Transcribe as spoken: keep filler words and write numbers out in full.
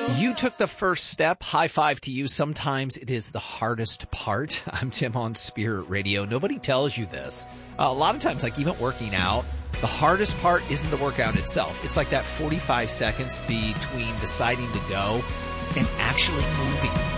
You took the first step. High five to you. Sometimes it is the hardest part. I'm Tim on Spirit Radio. Nobody tells you this. Uh, a lot of times, like even working out, the hardest part isn't the workout itself. It's like that forty-five seconds between deciding to go and actually moving.